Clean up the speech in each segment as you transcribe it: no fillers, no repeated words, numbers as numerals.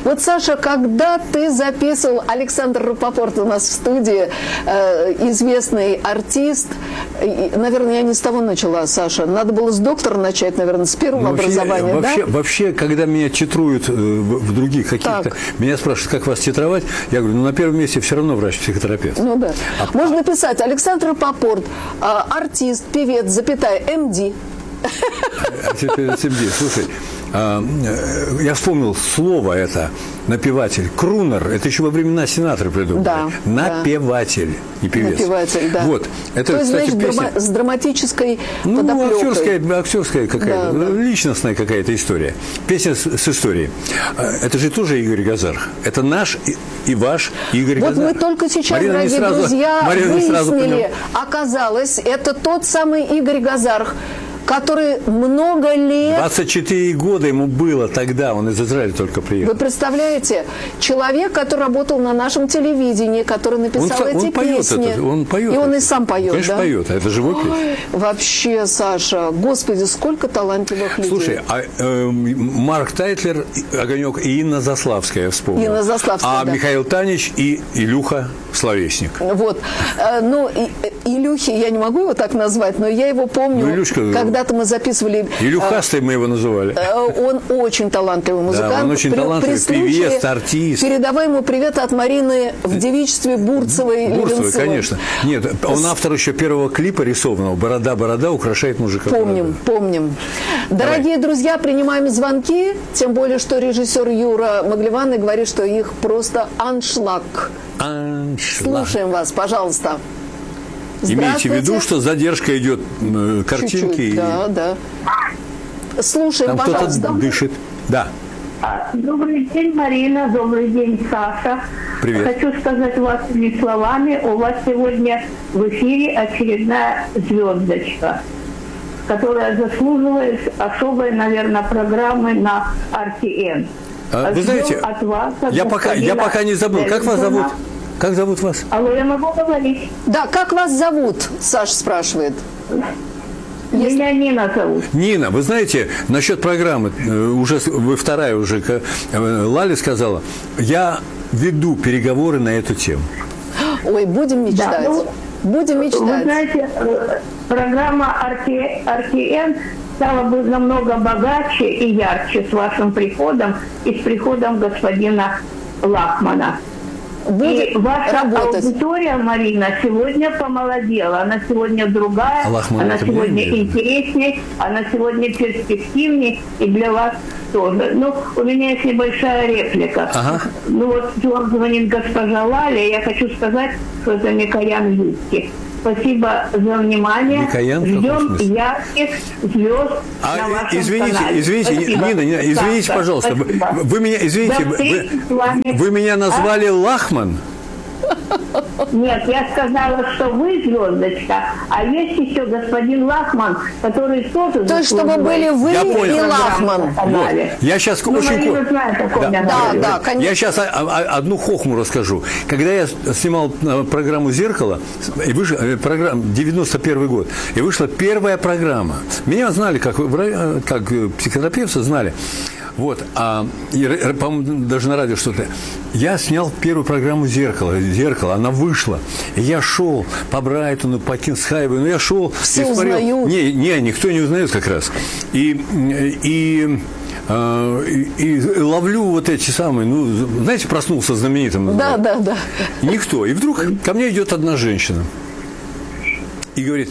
Вот, Саша, когда ты записывал, Александр Рапопорт у нас в студии, известный артист, наверное, я не с того начала, Саша, надо было с доктора начать, наверное, с первого образования, да? Вообще, когда меня титруют в других каких-то, меня спрашивают, как вас титровать, я говорю, на первом месте все равно врач-психотерапевт. Ну да. Можно написать Александр Рапопорт, артист, певец, запятая, МД. Слушай, я вспомнил слово это, напеватель. Крунер, это еще во времена Синатра придумали. Да, напеватель, не певец. Напеватель, да. Вот. Это, то есть, кстати, значит, песня... с драматической подоплекой. Актерская какая-то, личностная какая-то история. Песня с историей. Это же тоже Игорь Газарх. Это наш и ваш Игорь Газарх. Вот мы только сейчас, дорогие друзья, выяснили, оказалось, это тот самый Игорь Газарх, который много лет... 24 года ему было тогда, он из Израиля только приехал. Вы представляете, человек, который работал на нашем телевидении, который написал эти песни. Он поет. И он и сам поет, конечно, да? поет, это живопись. Вообще, Саша, господи, сколько талантливых людей. Слушай, Марк Тайтлер, Огонек и Инна Заславская, вспомнил. Инна Заславская, да. Михаил Танич и Илюха Словесник. Вот. Ну, Илюхи, я не могу его так назвать, но я его помню, когда-то мы записывали... Илюхастой мы его называли. Он очень талантливый музыкант. Да, он очень талантливый, певец, артист. Передавай ему привет от Марины в девичестве Бурцевой. Бурцевой, конечно. Нет, он автор еще первого клипа рисованного «Борода украшает мужика». Помним. Дорогие друзья, принимаем звонки, тем более, что режиссер Юра Маглеванный говорит, что их просто аншлаг. Слушаем вас, пожалуйста. Имейте в виду, что задержка идет картинки. Чуть-чуть, да. Слушаем, там пожалуйста. Кто-то дышит. Да. Добрый день, Марина. Добрый день, Саша. Привет. Хочу сказать вашими словами. У вас сегодня в эфире очередная звездочка, которая заслуживает особой, наверное, программы на RTN. Вы знаете, от вас, я пока не забыл. Как вас зовут? Как зовут вас? Алло, я могу говорить? Да, как вас зовут? Саша спрашивает. Меня Нина зовут. Нина, вы знаете, насчет программы, уже вы вторая уже, Лали сказала, я веду переговоры на эту тему. Ой, будем мечтать. Да, будем мечтать. Вы знаете, программа RTN стала бы намного богаче и ярче с вашим приходом и с приходом господина Лахмана. Будет и ваша работать. аудитория, Марина, сегодня помолодела. Она сегодня другая, она сегодня интереснее, она сегодня перспективнее, и для вас тоже. Ну, у меня есть небольшая реплика. Ага. Ну вот вам звонит госпожа Лаля, я хочу сказать, что это Микоян Юрский. Спасибо за внимание. Микоян, ждем ярких звезд на вашем канале. Извините, Нина, извините, пожалуйста. Вы меня, извините, вы меня назвали Лахман? Нет, я сказала, что вы звездочка, а есть еще господин Лахман, который тоже... То есть, чтобы были вы и Лахман. Вот. Я сейчас очень... Да, конечно. Я сейчас одну хохму расскажу. Когда я снимал программу «Зеркало», 91 год, и вышла первая программа. Меня знали, как психотерапевта знали. Вот, по-моему, даже на радио что-то. Я снял первую программу «Зеркало», она вышла. И я шел по Брайтону, по Кинсхайву, я шел... Все узнают. Не, никто не узнает как раз. И ловлю вот эти самые, знаете, проснулся знаменитым. Да. Никто. И вдруг ко мне идет одна женщина и говорит: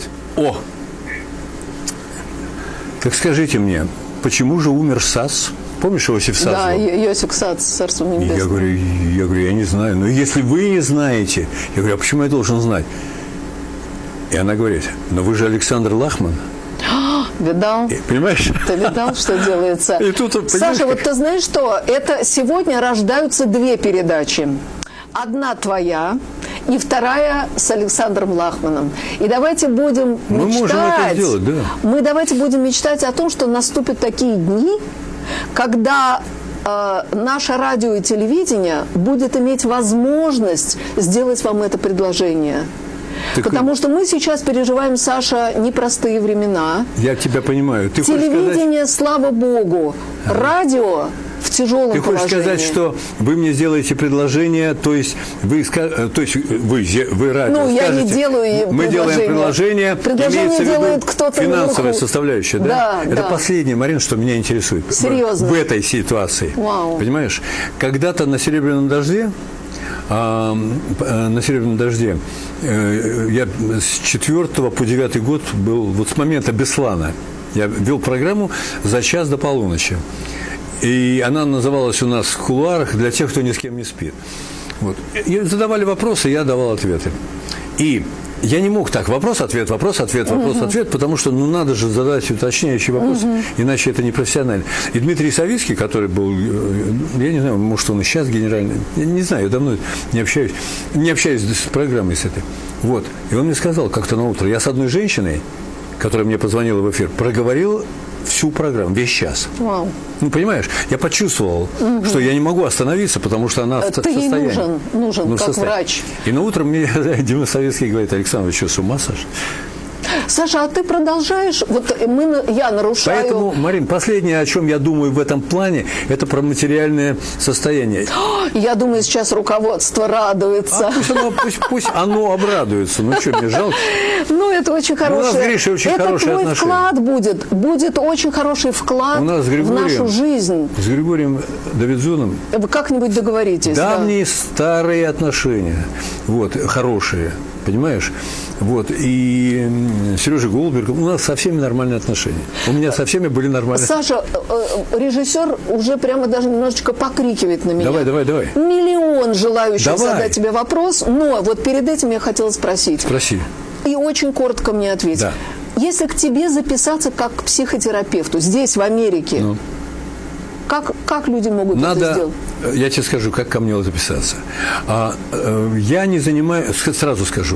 так скажите мне, почему же умер САС? Помнишь Иосиф Сац? Да, Иосиф Сац, царство небесное. Я говорю, я не знаю. Но если вы не знаете, я говорю, а почему я должен знать? И она говорит, но вы же Александр Лахман. Видал? Понимаешь? Ты видал, что делается? И тут, Саша, вот ты знаешь что? Это сегодня рождаются две передачи. Одна твоя и вторая с Александром Лахманом. И давайте будем мечтать. Мы можем это сделать, да. Мы давайте будем мечтать о том, что наступят такие дни, когда наше радио и телевидение будет иметь возможность сделать вам это предложение. Потому что мы сейчас переживаем, Саша, непростые времена. Я тебя понимаю. Ты телевидение, слава богу, радио в тяжелом Ты положении. хочешь сказать, что вы мне сделаете предложение, то есть вы радио Ну, я не делаю мы делаем предложение. Предложение делает кто-то финансовая наверху. составляющая, да? Да, Это да. последнее, Марина, что меня интересует. Серьезно? В этой ситуации. Вау. Понимаешь? Когда-то на «Серебряном дожде», я с 4 по 9 год был, вот с момента Беслана, я вел программу «За час до полуночи». И она называлась у нас в кулуарах «Для тех, кто ни с кем не спит». Вот. И задавали вопросы, я давал ответы. И я не мог так вопрос-ответ, потому что надо же задать уточняющий вопрос, иначе это не профессионально. И Дмитрий Савицкий, который был, я не знаю, может, он и сейчас генеральный, я не знаю, я давно не общаюсь с программой с этой. Вот. И он мне сказал как-то на утро, я с одной женщиной, которая мне позвонила в эфир, проговорил всю программу, весь час. Вау. Ну, понимаешь, я почувствовал, что я не могу остановиться, потому что она в состоянии. Ты ей нужен как врач. И на утро мне Дима Советский говорит: Александр, вы что, с ума сошли? Саша, а ты продолжаешь? Вот я нарушаю... Поэтому, Марин, последнее, о чем я думаю в этом плане, это про материальное состояние. Я думаю, сейчас руководство радуется. Пусть оно обрадуется. Ну, что, мне жалко? Ну, это очень хорошее. У нас с Гришей очень хорошие отношения. Это твой вклад будет очень хороший вклад в нашу жизнь. С Григорием Давидзоном Вы как-нибудь договоритесь. Давние старые отношения. Вот, хорошие. Понимаешь? Вот. И Сережа Голуберг, у нас со всеми нормальные отношения. У меня со всеми были нормальные. Саша, режиссер уже прямо даже немножечко покрикивает на меня. Давай. Миллион желающих задать тебе вопрос, но вот перед этим я хотела спросить. Спроси. И очень коротко мне ответь. Да. Если к тебе записаться как к психотерапевту здесь, в Америке, как люди могут это сделать? Я тебе скажу, как ко мне записаться. Я не занимаюсь, сразу скажу,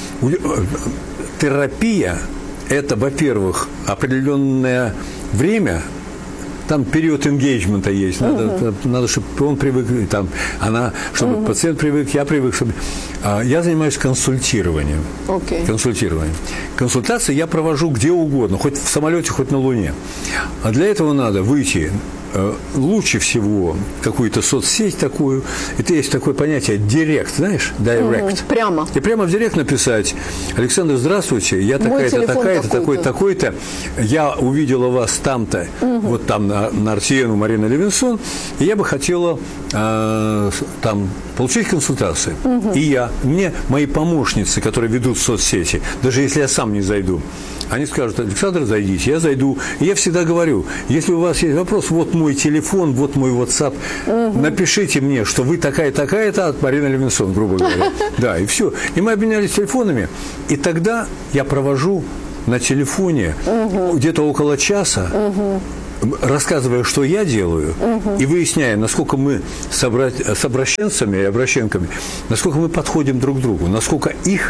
терапия – это, во-первых, определенное время, там период engagement есть, надо, чтобы он привык, чтобы пациент привык, я привык, чтобы... Я занимаюсь консультированием. Консультации я провожу где угодно, хоть в самолете, хоть на Луне. А для этого надо выйти лучше всего какую-то соцсеть такую. Это есть такое понятие директ, знаешь? Direct. Прямо. И прямо в директ написать: Александр, здравствуйте, я такая-то, такой-то, я увидела вас там-то, вот там на Артиену Марина Левинсон, и я бы хотела там получить консультацию. И мне мои помощницы, которые ведут соцсети, даже если я сам не зайду, они скажут: Александр, зайдите, я зайду. И я всегда говорю: если у вас есть вопрос, вот мой телефон, вот мой WhatsApp, напишите мне, что вы такая-такая-то от Марины Левинсон, грубо говоря. Да, и все. И мы обменялись телефонами, и тогда я провожу на телефоне где-то около часа, рассказывая, что я делаю, и выясняя, насколько мы с обращенцами и обращенками, насколько мы подходим друг к другу, насколько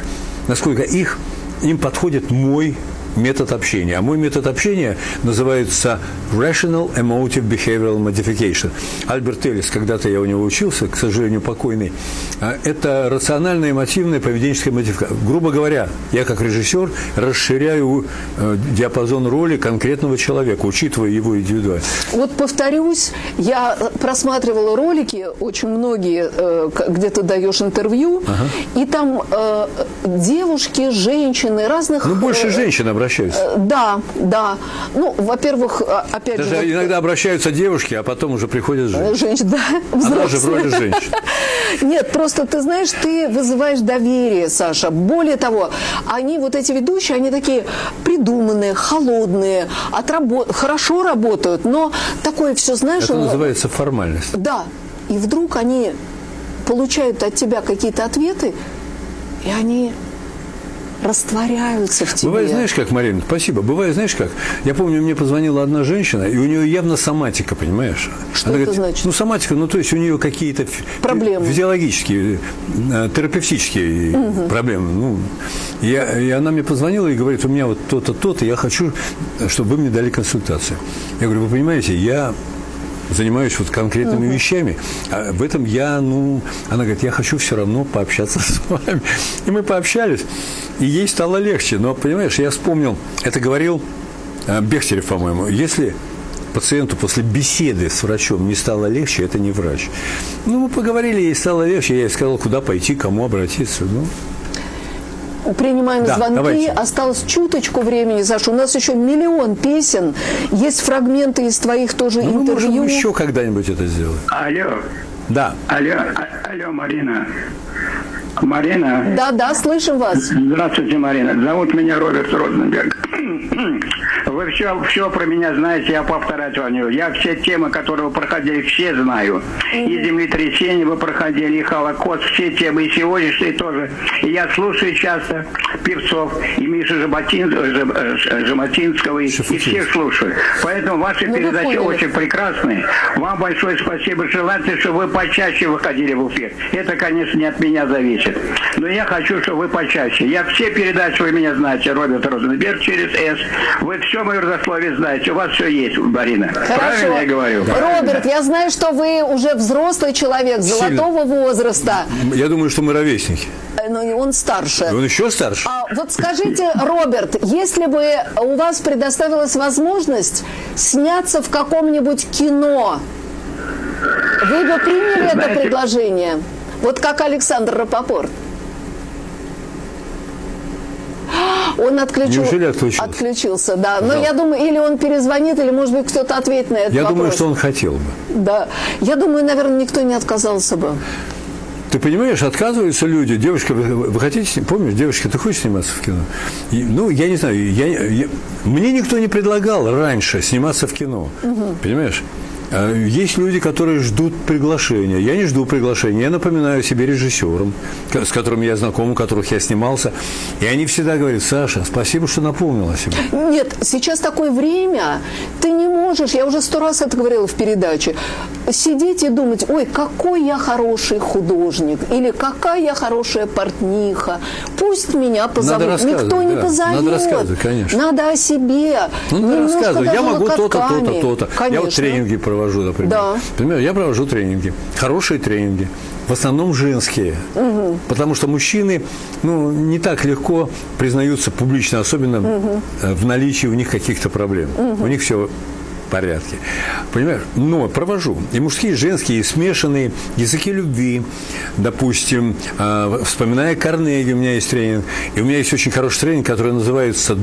им подходит мой метод общения. А мой метод общения называется Rational Emotive Behavioral Modification. Альберт Эллис, когда-то я у него учился, к сожалению, покойный, это рациональная эмотивная поведенческая модификация. Грубо говоря, я как режиссер расширяю диапазон роли конкретного человека, учитывая его индивидуальность. Вот повторюсь, я просматривала ролики, очень многие, где ты даешь интервью, и там девушки, женщины, разных... больше женщин обращаются. Да. Ну, во-первых, опять даже же... иногда обращаются девушки, а потом уже приходят женщины. Да, она же в роли женщин. Нет, просто ты знаешь, ты вызываешь доверие, Саша. Более того, они, вот эти ведущие, они такие придуманные, холодные, хорошо работают, но такое все, знаешь... Это называется формальность. Да. И вдруг они получают от тебя какие-то ответы, и они... растворяются в тебе. Бывает, знаешь как, Марина, спасибо. Бывает, знаешь как, я помню, мне позвонила одна женщина, и у нее явно соматика, понимаешь? Что это значит? Ну, соматика, то есть у нее какие-то проблемы, физиологические, терапевтические проблемы. И она мне позвонила и говорит: у меня вот то-то, то-то, я хочу, чтобы вы мне дали консультацию. Я говорю: вы понимаете, я занимаюсь вот конкретными вещами, а в этом она говорит: я хочу все равно пообщаться с вами. И мы пообщались, и ей стало легче. Но, понимаешь, я вспомнил, это говорил Бехтерев, по-моему, если пациенту после беседы с врачом не стало легче, это не врач. Ну, мы поговорили, ей стало легче, я ей сказал, куда пойти, кому обратиться. Ну. Принимаем звонки. Давайте. Осталось чуточку времени, Саша. У нас еще миллион песен. Есть фрагменты из твоих тоже интервью. Мы можем еще когда-нибудь это сделать. Алло. Да. Алло, Марина. Марина. Да, слышим вас. Здравствуйте, Марина. Зовут меня Роберт Розенберг. Вы все про меня знаете, я повторять вам не буду. Я все темы, которые вы проходили, все знаю. И землетрясения вы проходили, и Холокост, все темы, и сегодняшние тоже. И я слушаю часто певцов, и Мишу Жаботинского, и всех слушаю. Поэтому ваши передачи очень прекрасные. Вам большое спасибо. Желательно, чтобы вы почаще выходили в эфир. Это, конечно, не от меня зависит. Но я хочу, чтобы вы почаще. Я все передачи, вы меня знаете, Роберт Розенберг через «С». Вы все мое родословие знаете. У вас все есть, Марина. Хорошо. Правильно я говорю? Роберт, я знаю, что вы уже взрослый человек, золотого возраста. Я думаю, что мы ровесники. Но он старше. Он еще старше. Вот скажите, Роберт, если бы у вас предоставилась возможность сняться в каком-нибудь кино, вы бы приняли это предложение? Вот как Александр Рапопорт. Он отключился, да. Но я думаю, или он перезвонит, или, может быть, кто-то ответит на этот вопрос. Я думаю, что он хотел бы. Да. Я думаю, наверное, никто не отказался бы. Ты понимаешь, отказываются люди. Девушка, вы хотите, помнишь, девушка, ты хочешь сниматься в кино? Я не знаю, мне никто не предлагал раньше сниматься в кино. Понимаешь? Есть люди, которые ждут приглашения. Я не жду приглашения. Я напоминаю себе режиссерам, с которыми я знаком, у которых я снимался. И они всегда говорят: Саша, спасибо, что напомнила о себе. Нет, сейчас такое время, ты не можешь, я уже 100 раз это говорила в передаче, сидеть и думать: ой, какой я хороший художник, или какая я хорошая портниха. Пусть меня позовут. Никто не позовет. Надо рассказывать, конечно. Надо о себе. Надо рассказывать. Я могу то-то, локотками. то-то. Я вот тренинги провожу, например. Да. Например, я провожу тренинги. Хорошие тренинги. В основном женские. Потому что мужчины, не так легко признаются публично, особенно в наличии у них каких-то проблем. У них все в порядке. Понимаешь? Но провожу. И мужские, и женские, и смешанные языки любви. Допустим, вспоминая Карнеги, у меня есть тренинг. И у меня есть очень хороший тренинг, который называется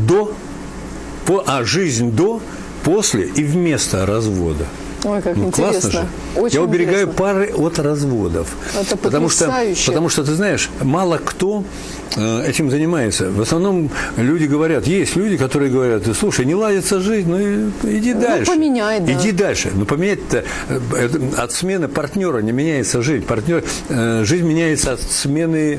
«Жизнь до, после и вместо развода». Ой, как интересно. Классно же. Очень я уберегаю интересно. пары от разводов. Это потому что, ты знаешь, мало кто этим занимается. В основном люди говорят, есть люди, которые говорят: слушай, не ладится жизнь, иди дальше. Поменяй, да. Иди дальше. Но поменять-то от смены партнера не меняется жизнь. Жизнь меняется от смены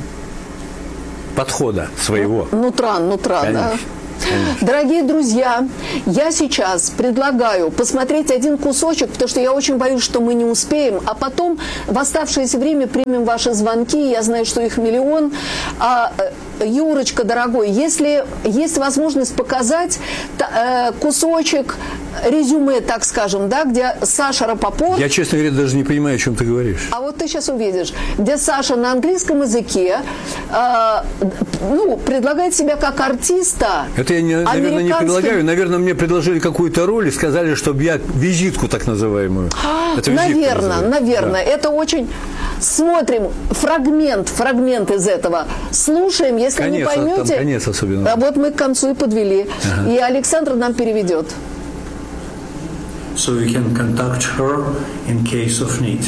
подхода своего. Нутра, да. Дорогие друзья, я сейчас предлагаю посмотреть один кусочек, потому что я очень боюсь, что мы не успеем, а потом в оставшееся время примем ваши звонки, я знаю, что их миллион. Юрочка, дорогой, если есть возможность показать кусочек резюме, так скажем, да, где Саша Рапопорт... Я, честно говоря, даже не понимаю, о чем ты говоришь. А вот ты сейчас увидишь, где Саша на английском языке предлагает себя как артиста. Это я, наверное, не предлагаю. Наверное, мне предложили какую-то роль и сказали, чтобы я визитку так называемую. Наверное. Да. Это очень... Смотрим фрагмент из этого. Слушаем, если не поймете... Там конец особенно. А вот мы к концу и подвели. И Александр нам переведет. So we can contact her in case of need.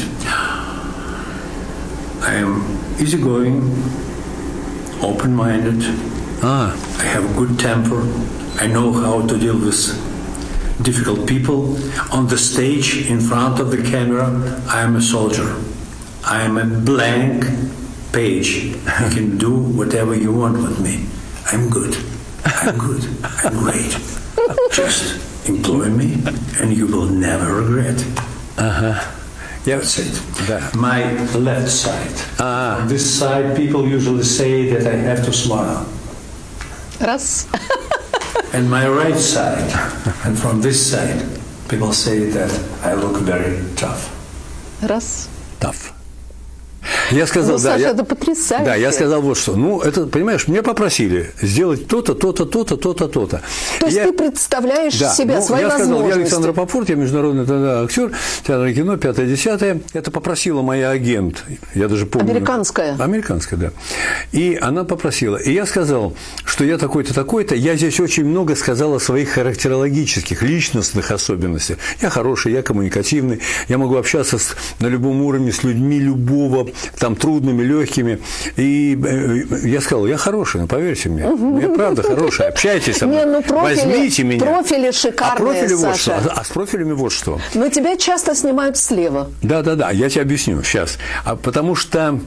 I am easygoing, open-minded. I have a good temper. I know how to deal with difficult people. On the stage, in front of the camera, I am a soldier. I am a blank page. You can do whatever you want with me. I'm good. I'm great. Just employ me and you will never regret. That's it. My left side. On this side, people usually say that I have to smile. Раз. And my right side, and from this side, people say that I look very tough. Раз. Tough. Я сказал, Саша, это потрясающе. Да, я сказал вот что. Ну, это, понимаешь, меня попросили сделать то-то, то-то, то-то, то-то, то-то. То есть ты представляешь себя, свои я возможности. сказал, я Александр Попорт, я международный актер, театр и кино, 5-10. Это попросила моя агент. Я даже помню. Американская. Американская, да. И она попросила. И я сказал, что я такой-то, такой-то. Я здесь очень много сказал о своих характерологических, личностных особенностях. Я хороший, я коммуникативный, я могу общаться на любом уровне с людьми любого, там, трудными, легкими. И я сказал, я хороший, ну, поверьте мне. Я правда хороший. Общайтесь со мной. Возьмите меня. Профили шикарные, профили Саша. Вот что. А с профилями вот что. Но тебя часто снимают слева. Да, я тебе объясню сейчас. Потому что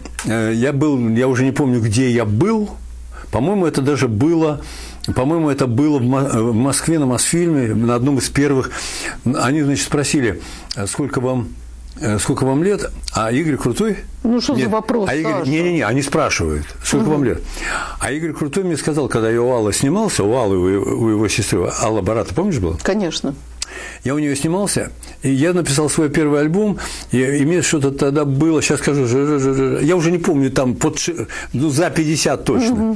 я уже не помню, где я был. По-моему, это даже было... По-моему, это было в Москве на Мосфильме, на одном из первых. Они, значит, спросили, сколько вам лет, а Игорь Крутой... Ну, что за вопрос, а Игорь, Саша? не, они спрашивают, сколько вам лет. А Игорь Крутой мне сказал, когда я у Аллы снимался, у Аллы, у его сестры, Алла Барата, помнишь, была? Конечно. Я у нее снимался, и я написал свой первый альбом, и мне что-то тогда было, сейчас скажу, я уже не помню, там за 50 точно.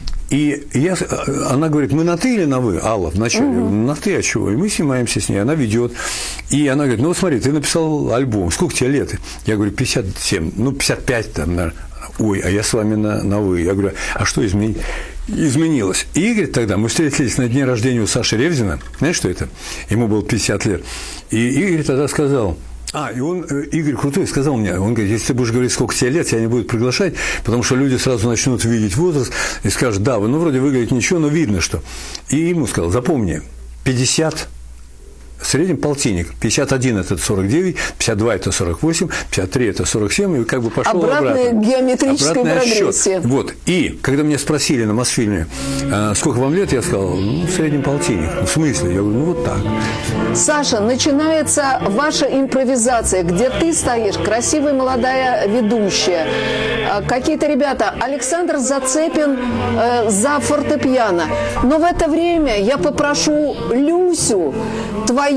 И она говорит, мы на ты или на вы, Алла, вначале? На ты, а чего? И мы снимаемся с ней, она ведет. И она говорит, ну вот смотри, ты написал альбом, сколько тебе лет? Я говорю, 57, 55 там, наверное. Ой, а я с вами на вы. Я говорю, а что изменилось? И Игорь тогда, мы встретились на дне рождения у Саши Ревзина, знаешь, что это? Ему было 50 лет. И Игорь тогда сказал... Игорь Крутой сказал мне, он говорит, если ты будешь говорить, сколько тебе лет, тебя не будут приглашать, потому что люди сразу начнут видеть возраст и скажут, да, вроде выглядит ничего, но видно, что. И ему сказал, запомни, 50, в среднем полтинник, 51 – это 49, 52 – это 48, 53 – это 47, и как бы пошел обратная геометрическая прогрессия. Вот, и когда меня спросили на Мосфильме, сколько вам лет, я сказал, в среднем полтинник. В смысле? Я говорю, вот так. Саша, начинается ваша импровизация, где ты стоишь, красивая молодая ведущая, какие-то ребята, Александр Зацепин за фортепиано. Но в это время я попрошу Люсю, твою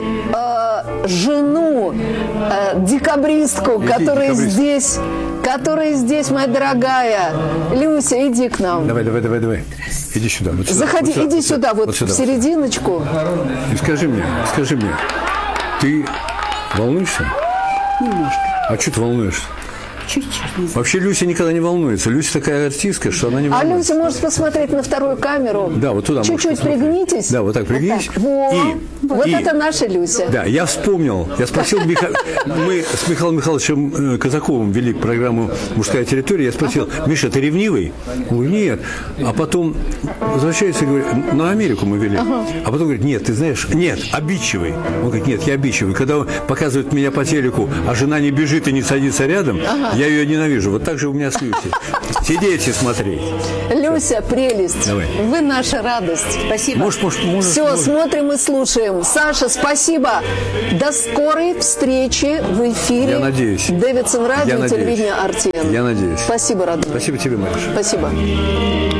жену, декабристку, которая здесь, моя дорогая. Люся, иди к нам. Давай. Иди сюда. Вот сюда. Заходи, вот иди сюда, вот сюда, в серединочку. И скажи мне, ты волнуешься? Немножко. А что ты волнуешься? Чуть-чуть. Вообще Люся никогда не волнуется. Люся такая артистка, что она не волнуется. А Люся может посмотреть на вторую камеру. Да, вот туда. Чуть-чуть пригнитесь. Да, вот так пригнись. Вот это наша Люся. Да, я вспомнил. Я спросил, мы с Михаилом Михайловичем Казаковым вели программу «Мужская территория». Я спросил, Миша, ты ревнивый? Он говорит, нет. А потом возвращается и говорит, на Америку мы вели. А потом говорит, нет, ты знаешь, нет, обидчивый. Он говорит, нет, я обидчивый. Когда показывают меня по телеку, а жена не бежит и не садится рядом, я ее ненавижу. Вот так же у меня с Люсей. Сидеть и смотреть. Люся, прелесть. Давай. Вы наша радость. Спасибо. Может, Все, смотрим и слушаем. Саша, спасибо. До скорой встречи в эфире. Я надеюсь. Дэвидсон радио, телевидение Артен. Я надеюсь. Спасибо, родной. Спасибо тебе, Мариша. Спасибо.